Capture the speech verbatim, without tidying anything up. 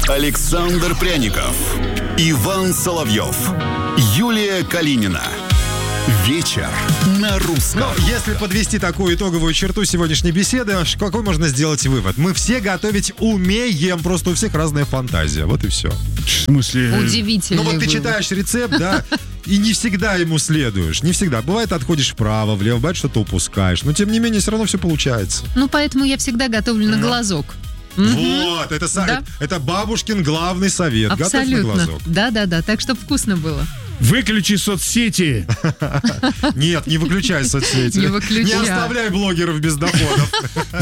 Александр Пряников, Иван Соловьев, Юлия Калинина. Вечер на русском. Ну, если подвести такую итоговую черту сегодняшней беседы, какой можно сделать вывод? Мы все готовить умеем, просто у всех разная фантазия. Вот и все. В смысле? Удивительный Ну вот ты вывод. читаешь рецепт, да, и не всегда ему следуешь. Не всегда. Бывает, отходишь вправо, влево, бывает, что-то упускаешь. Но тем не менее, все равно все получается. Ну, поэтому я всегда готовлю на глазок. Вот, это, са- Да. это бабушкин главный совет. Готовь на Абсолютно. глазок. Да-да-да, так, чтобы вкусно было. Выключи соцсети. Нет, не выключай соцсети. Не выключай. Не оставляй блогеров без доходов.